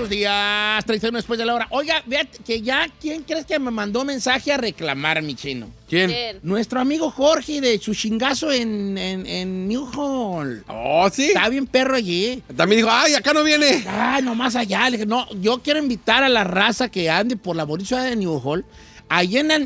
buenos días. 31 después de la hora. Oiga, fíjate que ya, ¿quién crees que me mandó mensaje a reclamar, mi chino? ¿Quién? Nuestro amigo Jorge de su chingazo en New Hall. Oh, sí. Está bien perro allí. También dijo, ay, acá no viene. Ay, nomás allá. Le dije, no, yo quiero invitar a la raza que ande por la bonita ciudad de New Hall. Ahí en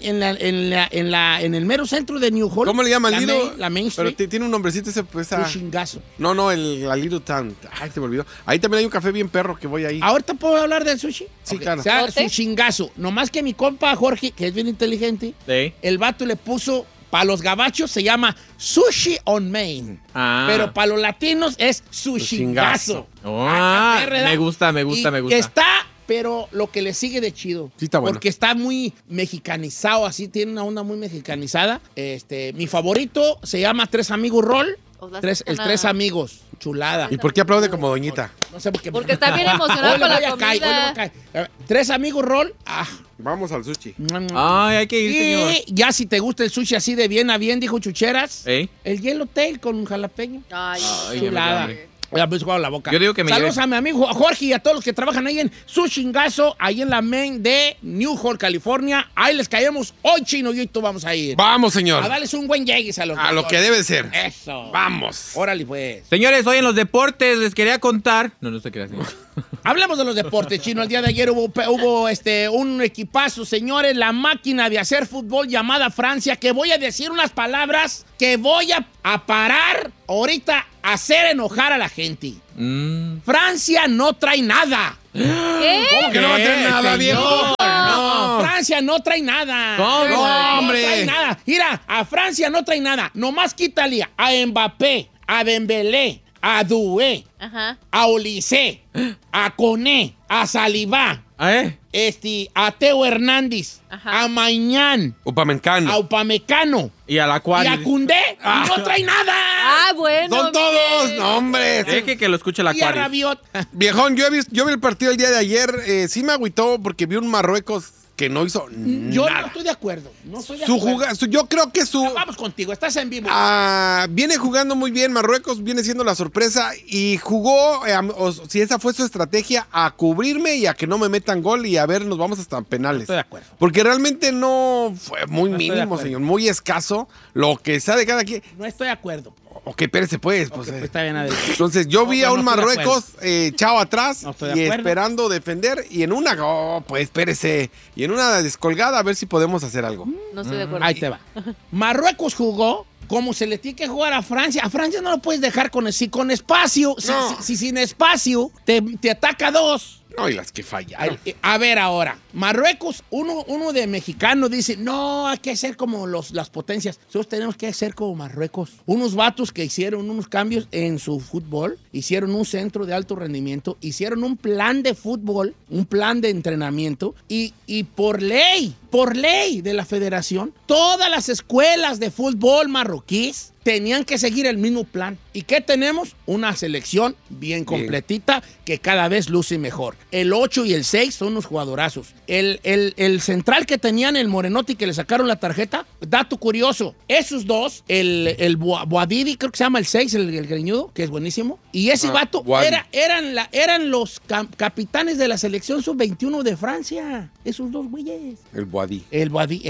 el mero centro de New Hall. ¿Cómo le llama el Lido? La Main Street. Pero tiene un nombrecito ese, pues. Su chingazo. No, la Little Town. Ay, se me olvidó. Ahí también hay un café bien perro que voy ahí. ¿Ahorita puedo hablar del sushi? Sí, Okay. claro. O sea, su chingazo. Nomás que mi compa Jorge, que es bien inteligente, Sí. el vato le puso, para los gabachos se llama Sushi on Main. Ah. Pero para los latinos es su chingazo. Ah, me gusta. Está, pero lo que le sigue de chido. Sí, está bueno. Porque está muy mexicanizado, así, tiene una onda muy mexicanizada. Mi favorito se llama Tres Amigos Roll. El Tres Amigos. Chulada. ¿Y por qué aplaude como doñita? No sé por qué. Porque está bien emocionado con la comida. Tres Amigos Roll. Vamos al sushi. Ay, hay que ir, señor. Y ya si te gusta el sushi así de bien a bien, dijo Chucheras. ¿Eh? El Yellowtail con jalapeño. Ay, Chulada. Ya me jugado la boca. Yo digo que me Saludos lleve. a mi amigo Jorge y a todos los que trabajan ahí en su chingazo, ahí en la Main de New Hall, California. Ahí les caemos hoy, Chino, y hoy tú vamos a ir. Vamos, señor. A darles un buen llegues a los A lo que debe ser. Eso. Vamos. Órale, pues. Señores, hoy en los deportes les quería contar. No se crean, señor. Hablamos de los deportes, Chino. El día de ayer hubo un equipazo, señores, la máquina de hacer fútbol llamada Francia, que voy a decir unas palabras que voy a parar ahorita a hacer enojar a la gente. Francia no trae nada. ¿Qué? ¿Cómo que no va a tener nada, señor? viejo? No. Francia no trae nada. ¿Cómo? No, hombre. No trae nada. Mira, a Francia no trae nada. Nomás quítale a Mbappé, a Dembélé, a Doué, Ajá. a Olise, a Koné, a Saliba, a Teo Hernández, Ajá. a Mañán, Upamecano. a Upamecano Y a la y cual. a Koundé. Y no trae nada. Ah, bueno. Son todos. bien. No, hombre. Que lo escuche la Y a cual. Rabiot. Viejón, yo vi el partido el día de ayer. Sí me agüitó porque vi un Marruecos que no hizo Yo nada. no estoy de acuerdo. No estoy de acuerdo. Yo creo que Vamos contigo, estás en vivo. viene jugando muy bien. Marruecos viene siendo la sorpresa y jugó, si esa fue su estrategia, a cubrirme y a que no me metan gol y a ver, nos vamos hasta penales. Estoy de acuerdo. Porque realmente no fue muy No estoy de mínimo, acuerdo. señor, muy escaso. Lo que sea de cada quien. No estoy de acuerdo. Ok, espérese pues. Ok, pues está bien, adelante. Entonces yo vi No, a pues un no estoy de Marruecos echado atrás No estoy de y acuerdo. esperando defender y en una, pues espérese, y en una descolgada a ver si podemos hacer algo. No estoy de acuerdo. Ahí te va. Marruecos jugó como se le tiene que jugar a Francia. A Francia no lo puedes dejar con espacio. No. Si sin espacio te ataca dos. No, y las que fallaron. A ver ahora, Marruecos, uno de mexicano dice, no, hay que ser como las potencias. Nosotros tenemos que ser como Marruecos. Unos vatos que hicieron unos cambios en su fútbol, hicieron un centro de alto rendimiento, hicieron un plan de fútbol, un plan de entrenamiento y por ley de la federación, todas las escuelas de fútbol marroquíes tenían que seguir el mismo plan. ¿Y qué tenemos? Una selección bien completita que cada vez luce mejor. El 8 y el 6 son unos jugadorazos. El central que tenían, el Morenotti, que le sacaron la tarjeta, dato curioso, esos dos, el Boadidi, creo que se llama el 6, el greñudo, que es buenísimo, y ese vato eran los capitanes de la selección sub-21 de Francia. Esos dos güeyes. El Boadí. El Boadí.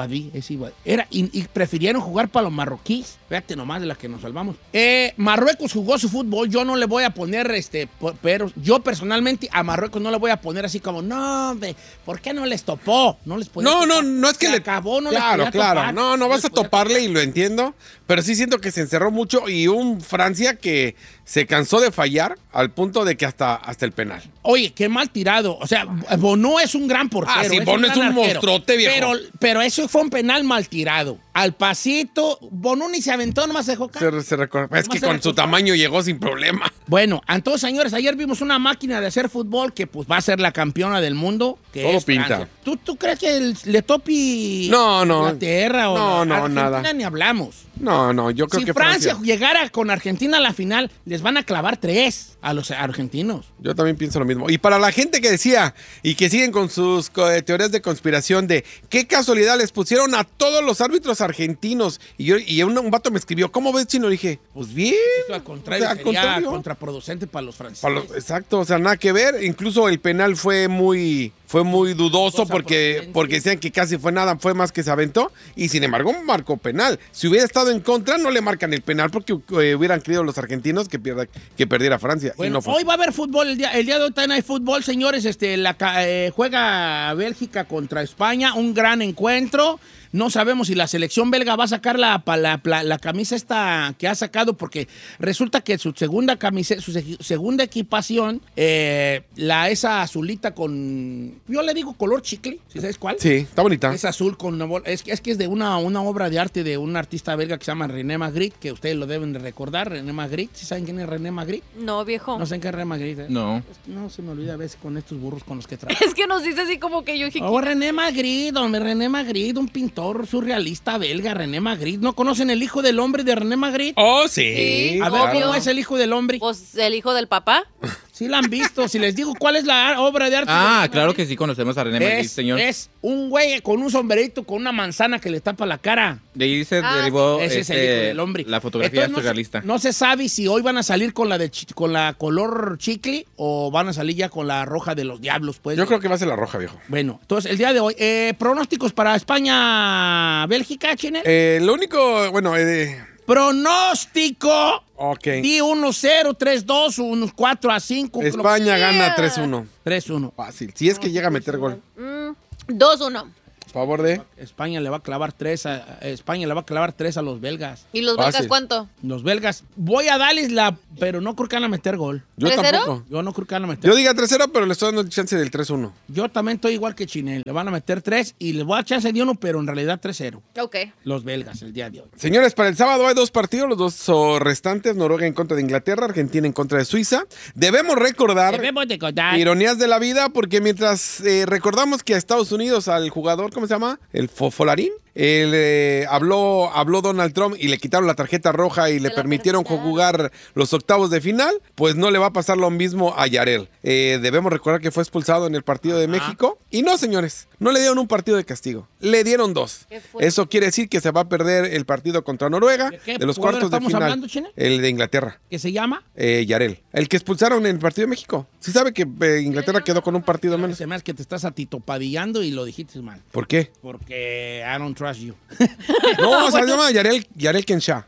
Y prefirieron jugar para los marroquíes. Fíjate nomás de la que nos salvamos. Marruecos jugó su fútbol. Yo no le voy a poner, pero yo personalmente a Marruecos no le voy a poner así como, no, hombre, ¿por qué no les topó? No les podía topar. No es que Se le acabó, no claro, les podía claro. topar. No vas les a podía toparle topar. y lo entiendo, pero sí siento que se encerró mucho y un Francia que se cansó de fallar al punto de que hasta el penal. Oye, qué mal tirado. O sea, Bono es un gran portero. Sí, Bono es gran un arquero. monstruote, viejo. Pero eso fue un penal mal tirado. Al pasito, Bono ni se aventó, nomás se dejó caer. Es que se con su recostó. tamaño llegó sin problema. Bueno, entonces, señores, ayer vimos una máquina de hacer fútbol que pues va a ser la campeona del mundo, que Todo es pinta. Francia. ¿Tú crees que le topi No. Inglaterra o No, Argentina? nada. Ni hablamos. No, yo creo Si que Francia llegara con Argentina a la final, les van a clavar 3 a los argentinos. Yo también pienso lo mismo. Y para la gente que decía y que siguen con sus teorías de conspiración de qué casualidad les pusieron a todos los árbitros argentinos. Y un vato me escribió, ¿cómo ves, Chino? Le dije, pues bien. Eso al contrario, O sea, al sería contrario. contraproducente para los franceses. Exacto, o sea, nada que ver. Incluso el penal fue muy dudoso porque decían que casi fue nada, fue más que se aventó. Y sin embargo, marcó penal. Si hubiera estado en contra, no le marcan el penal porque hubieran querido los argentinos que perdiera Francia. Bueno, y no fue. hoy va a haber fútbol, el día de hoy también hay fútbol, señores. Juega Bélgica contra España, un gran encuentro. No sabemos si la selección belga va a sacar la camisa esta que ha sacado, porque resulta que su segunda camisa, su segunda equipación, esa azulita con, yo le digo color chicle, ¿sí sabes cuál? Sí, está bonita. Es azul con una bola. Es que es de una obra de arte de un artista belga que se llama René Magritte, que ustedes lo deben de recordar. René Magritte, ¿sí saben quién es René Magritte? No, viejo. No sé quién es René Magritte. No. No se me olvida a veces con estos burros con los que trabajo. Es que nos dice así como que yo dije... Oh, René Magritte, hombre, René Magritte, un pintor surrealista belga, René Magritte. ¿No conocen el hijo del hombre de René Magritte? Oh, Sí, A ver, obvio. ¿cómo es el hijo del hombre? Pues el hijo del papá. Sí la han visto. Si les digo cuál es la obra de arte. de Ah, René claro Magritte, que sí conocemos a René Magritte, señor. es un güey con un sombrerito con una manzana que le tapa la cara. De ahí se Ah, derivó Ese es el hijo del hombre. la fotografía Entonces, surrealista. No se sabe si hoy van a salir con la color chicle o van a salir ya con la roja de los diablos, pues. Yo creo que va a ser la roja, viejo. Bueno, entonces el día de hoy, pronósticos para España-Bélgica, Chinel. Lo único, bueno, Pronóstico. ok. Di 1-0, 3-2, unos 4-5. España gana 3-1. 3-1. Fácil. Si es que llega a meter gol. 2-1. Favor de. España le va a clavar 3 a los belgas. ¿Y los Fácil. belgas cuánto? Los belgas, voy a darles pero no creo que van a meter gol. Yo 3-0? tampoco. Yo no creo que van a meter. Yo diga 3-0, pero le estoy dando el chance del 3-1. Yo también estoy igual que Chinel. Le van a meter 3 y les voy a dar chance de 1, pero en realidad 3-0. Ok. Los belgas el día de hoy. Señores, para el sábado hay 2 partidos, los 2 restantes, Noruega en contra de Inglaterra, Argentina en contra de Suiza. Debemos recordar, Debemos de contar. ironías de la vida, porque mientras recordamos que a Estados Unidos, al jugador, ¿cómo se llama? El Folarín. Habló Donald Trump y le quitaron la tarjeta roja y le la permitieron perdonaron. jugar los octavos de final, pues no le va a pasar lo mismo a Yarel. Debemos recordar que fue expulsado en el partido de México. Y no, señores, no le dieron un partido de castigo, le dieron 2. ¿Qué fue? Eso quiere decir que se va a perder el partido contra Noruega ¿De qué de los jugador cuartos de estamos final. hablando, China? El de Inglaterra. ¿Qué se llama? Yarel. El que expulsaron en el partido de México. ¿Sí sabe que Inglaterra quedó con un partido menos? Se me hace que te estás atitopadillando y lo dijiste mal. ¿Por qué? Porque I don't trust you. No, se llama Yarel Kensha.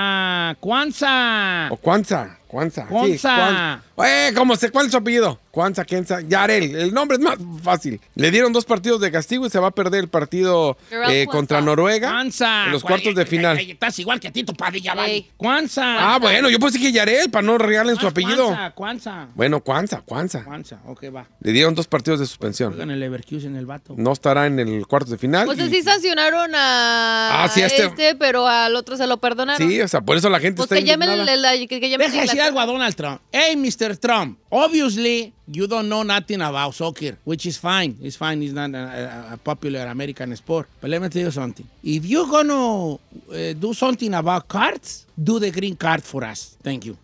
Kwanzaa. O Kwanzaa. Sí, Kwanzaa. ¿Cuál es su apellido? Kwanzaa, Kensha, Yarel. El nombre es más fácil. Le dieron 2 partidos de castigo y se va a perder el partido Yarel contra Kwanzaa. Noruega Kwanzaa. en los cuartos de final. Estás igual que Tito Padilla, vale. Ey. Kwanzaa. Ah, bueno, yo pensé que Yarel para no regalen su apellido. Kwanzaa. Bueno, Kwanzaa. Kwanzaa. Ok, va. Le dieron 2 partidos de suspensión. Juegan el Leverkusen el vato. No estará en el cuarto de final. O sea, y- sí sancionaron a sí, pero al otro se lo perdonaron. Sí, o sea, por eso la gente Pues está que llamen indignada. que llamen Deja decir algo a Donald Trump. Hey, Mr. Trump, obviously you don't know nothing about soccer, which is fine. It's fine. It's not a popular American sport. But let me tell you something. If you're gonna do something about cards, do the green card for us. Thank you.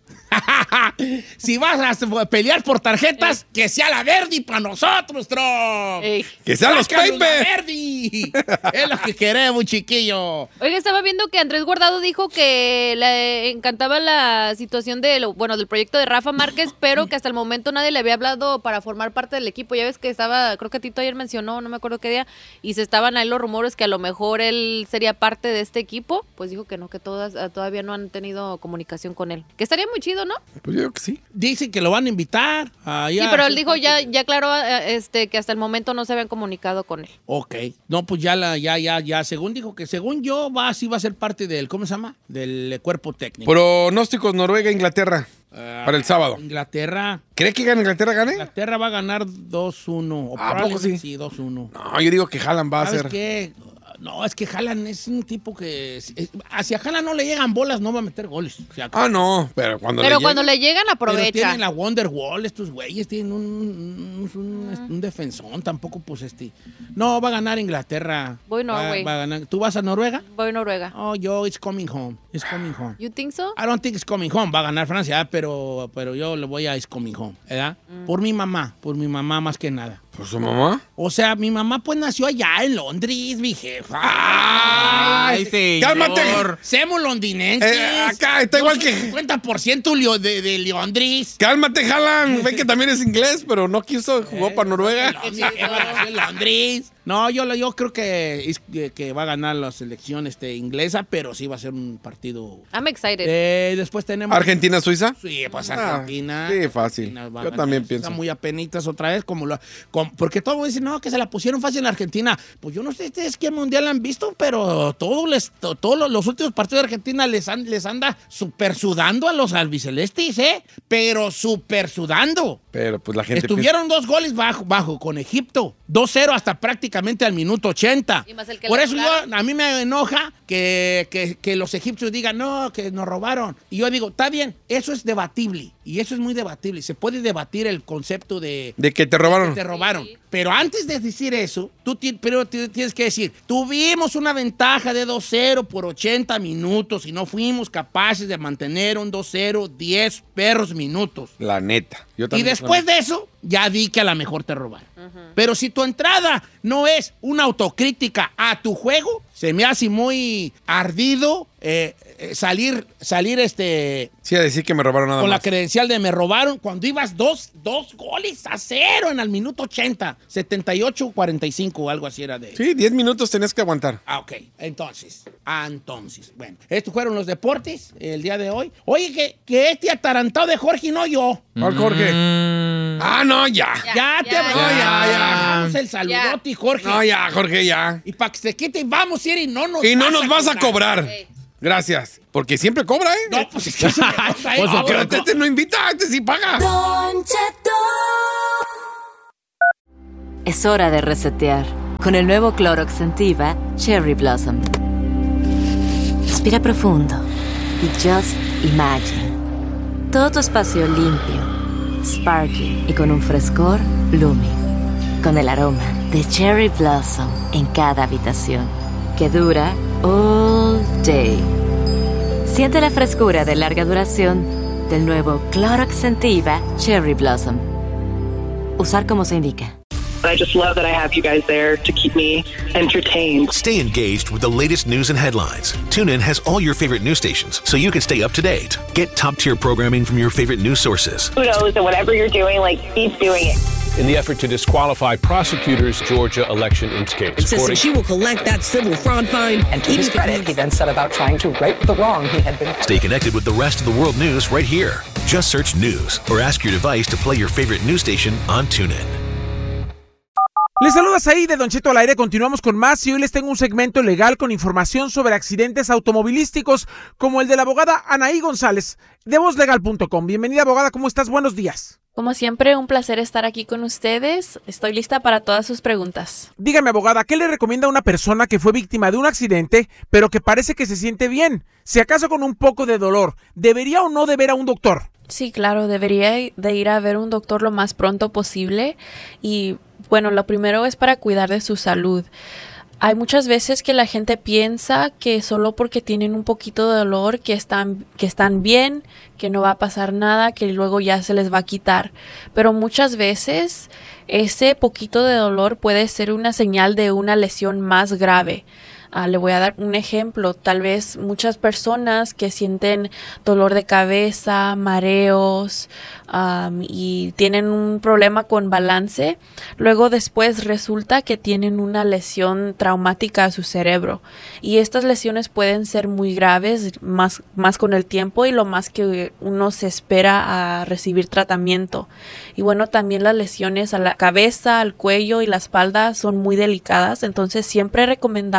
Si vas a pelear por tarjetas, que sea la verde para nosotros, Trump. Ey. ¡Que sean los Sácanos la papers! verde. Es lo que queremos, chiquillo. Oiga, estaba viendo que Andrés Guardado dijo que le encantaba la situación del proyecto de Rafa Márquez, pero que hasta el momento nadie le había hablado para formar parte del equipo. Ya ves que estaba, creo que Tito ayer mencionó, no me acuerdo qué día, y se estaban ahí los rumores que a lo mejor él sería parte de este equipo. Pues dijo que no, que todavía no han tenido comunicación con él. Que estaría muy chido, ¿no? Pues yo creo que sí. Dicen que lo van a invitar. Sí, pero él dijo ya claro, que hasta el momento no se habían comunicado con él. Ok. No, pues ya. Según dijo que, según yo, sí va a ser parte del, ¿cómo se llama? Del cuerpo técnico. Pronósticos Noruega-Inglaterra para el sábado. Inglaterra ¿Cree que Inglaterra gane? va a ganar 2-1. O ¿A poco sí? Sí, 2-1. No, yo digo que Haaland va a ¿Sabes ser. qué? No, es que Haaland es un tipo que... Hacia Haaland no le llegan bolas, no va a meter goles. O sea, No, pero cuando le llegan, pero aprovecha. tienen la Wonderwall, estos güeyes tienen un defensón, tampoco pues No, va a ganar Inglaterra. Voy Norway. Va a ganar. ¿Tú vas a Noruega? Voy Noruega. Oh, it's coming home. It's coming home. You think so? I don't think it's coming home. Va a ganar Francia, pero yo le voy a it's coming home, ¿verdad? Por mi mamá más que nada. ¿Por su mamá? O sea, mi mamá pues nació allá en Londres, mi jefa. Ay, señor. ¡Cálmate! Semos londinenses. Acá está igual que... 50% de Londres. ¡Cálmate, Haaland! Ve que también es inglés, pero no quiso, jugó para Noruega. Mi jefa nació en Londres. No, yo creo que va a ganar la selección inglesa, pero sí va a ser un partido... I'm excited. Después tenemos... ¿Argentina-Suiza? Sí, pues Argentina. Sí, fácil. Argentina Yo también pienso. Está muy apenitas otra vez, porque todo el mundo dice, no, que se la pusieron fácil en Argentina. Pues yo no sé ustedes qué mundial han visto, pero todos los últimos partidos de Argentina les anda super sudando a los albicelestes, ¿eh? Pero super sudando. Pero pues la gente... Estuvieron 2 goles bajo con Egipto. 2-0 hasta prácticamente al minuto 80. Y más el que Por le eso robaron. a mí me enoja que los egipcios digan, no, que nos robaron. Y yo digo, está bien, eso es debatible. Y eso es muy debatible. Se puede debatir el concepto de que te robaron. que te robaron. Sí. Pero antes de decir eso, tú tienes que decir, tuvimos una ventaja de 2-0 por 80 minutos y no fuimos capaces de mantener un 2-0 10 perros minutos. La neta. Yo Y también después de eso, ya di que a lo mejor te robaron. Pero si tu entrada no es una autocrítica a tu juego, se me hace muy ardido salir Sí, a decir que me robaron nada con la más. credencial de me robaron cuando ibas 2-0 en el minuto 80, 78-45 o algo así era de... Sí, 10 minutos tenías que aguantar. Ok, entonces, bueno, estos fueron los deportes el día de hoy. Oye, que este atarantado de Jorge, no yo. ¿Cuál, Jorge? No, ya. Ya. Damos el Ya. saludote, Jorge. No, ya, Jorge, ya. Y para que se quite, vamos a ir y no nos vas a cobrar. Sí. Gracias. Porque siempre cobra, ¿eh? No, pues es que se me nota, ¿eh? Pues, pero este no invita, este sí paga. Don Cheto. Es hora de resetear. Con el nuevo Clorox Sentiva Cherry Blossom. Respira profundo y just imagine. Todo tu espacio limpio, sparkling y con un frescor blooming. Con el aroma de Cherry Blossom en cada habitación. Que dura all day. Siente la frescura de larga duración del nuevo Clorox Sentiva Cherry Blossom. Usar como se indica. I just love that I have you guys there to keep me entertained. Stay engaged with the latest news and headlines. TuneIn has all your favorite news stations, so you can stay up to date. Get top-tier programming from your favorite news sources. Kudos and whatever you're doing, keep doing it. In the effort to disqualify prosecutors' Georgia election case. Insisting she will collect that civil fraud fine. And to his credit, he then set about trying to right the wrong he had been. Stay connected with the rest of the world news right here. Just search news or ask your device to play your favorite news station on TuneIn. Les saludas ahí de Don Cheto al aire, continuamos con más y hoy les tengo un segmento legal con información sobre accidentes automovilísticos como el de la abogada Anaí González de vozlegal.com. Bienvenida, abogada, ¿cómo estás? Buenos días. Como siempre, un placer estar aquí con ustedes. Estoy lista para todas sus preguntas. Dígame, abogada, ¿qué le recomienda a una persona que fue víctima de un accidente, pero que parece que se siente bien? Si acaso con un poco de dolor, ¿debería o no de ver a un doctor? Sí, claro, debería de ir a ver un doctor lo más pronto posible y, bueno, lo primero es para cuidar de su salud. Hay muchas veces que la gente piensa que solo porque tienen un poquito de dolor que están bien, que no va a pasar nada, que luego ya se les va a quitar. Pero muchas veces ese poquito de dolor puede ser una señal de una lesión más grave. Le voy a dar un ejemplo. Tal vez muchas personas que sienten dolor de cabeza, mareos y tienen un problema con balance, luego después resulta que tienen una lesión traumática a su cerebro. Y estas lesiones pueden ser muy graves, más con el tiempo y lo más que uno se espera a recibir tratamiento. Y bueno, también las lesiones a la cabeza, al cuello y la espalda son muy delicadas, entonces siempre recomendamos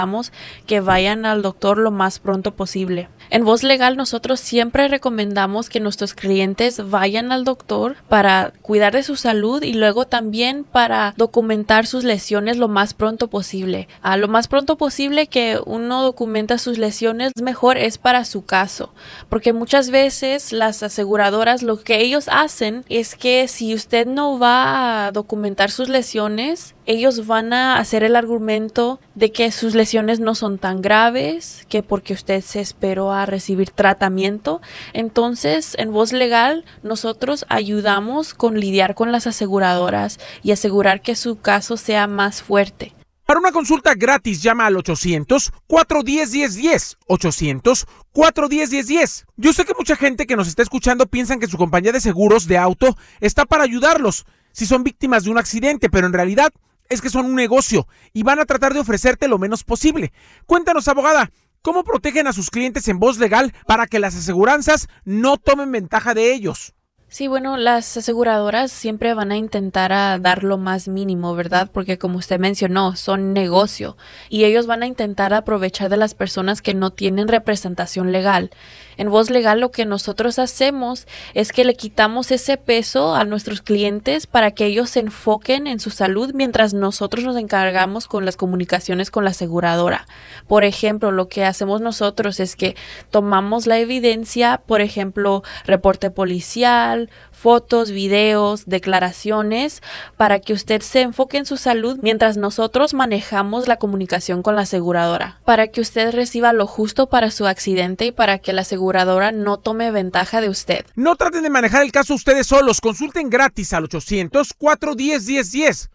que vayan al doctor lo más pronto posible. En Voz Legal nosotros siempre recomendamos que nuestros clientes vayan al doctor para cuidar de su salud y luego también para documentar sus lesiones lo más pronto posible. Lo más pronto posible que uno documenta sus lesiones mejor es para su caso, porque muchas veces las aseguradoras lo que ellos hacen es que si usted no va a documentar sus lesiones, ellos van a hacer el argumento de que sus lesiones no son tan graves, que porque usted se esperó a recibir tratamiento. Entonces, en Voz Legal, nosotros ayudamos con lidiar con las aseguradoras y asegurar que su caso sea más fuerte. Para una consulta gratis, llama al 800-410-1010. 800-410-1010. Yo sé que mucha gente que nos está escuchando piensan que su compañía de seguros de auto está para ayudarlos si son víctimas de un accidente, pero en realidad es que son un negocio y van a tratar de ofrecerte lo menos posible. Cuéntanos, abogada, ¿cómo protegen a sus clientes en Voz Legal para que las aseguranzas no tomen ventaja de ellos? Sí, bueno, las aseguradoras siempre van a intentar dar lo más mínimo, ¿verdad? Porque como usted mencionó, son negocio y ellos van a intentar aprovechar de las personas que no tienen representación legal. En Voz Legal lo que nosotros hacemos es que le quitamos ese peso a nuestros clientes para que ellos se enfoquen en su salud mientras nosotros nos encargamos con las comunicaciones con la aseguradora. Por ejemplo, lo que hacemos nosotros es que tomamos la evidencia, por ejemplo, reporte policial, fotos, videos, declaraciones, para que usted se enfoque en su salud mientras nosotros manejamos la comunicación con la aseguradora, para que usted reciba lo justo para su accidente y para que la aseguradora no tome ventaja de usted. No traten de manejar el caso ustedes solos. Consulten gratis al 800-410-1010.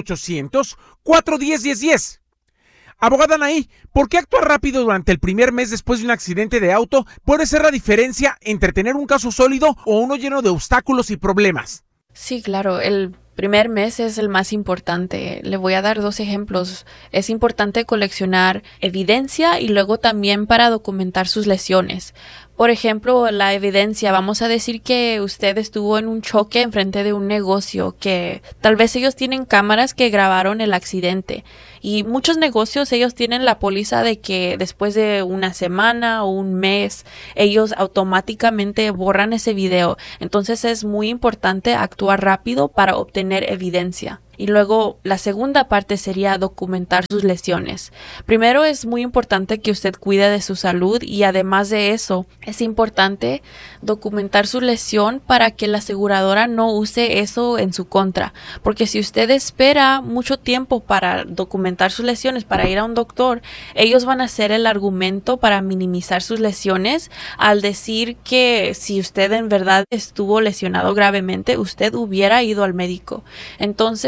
800-410-1010. Abogada Anaí, ¿por qué actuar rápido durante el primer mes después de un accidente de auto puede ser la diferencia entre tener un caso sólido o uno lleno de obstáculos y problemas? Sí, claro, el primer mes es el más importante. Le voy a dar 2 ejemplos. Es importante coleccionar evidencia y luego también para documentar sus lesiones. Por ejemplo, la evidencia, vamos a decir que usted estuvo en un choque enfrente de un negocio, que tal vez ellos tienen cámaras que grabaron el accidente. Y muchos negocios, ellos tienen la póliza de que después de una semana o un mes, ellos automáticamente borran ese video. Entonces es muy importante actuar rápido para obtener evidencia. Y luego la segunda parte sería documentar sus lesiones. Primero es muy importante que usted cuide de su salud y además de eso es importante documentar su lesión para que la aseguradora no use eso en su contra. Porque si usted espera mucho tiempo para documentar sus lesiones, para ir a un doctor, ellos van a hacer el argumento para minimizar sus lesiones al decir que si usted en verdad estuvo lesionado gravemente, usted hubiera ido al médico. Entonces,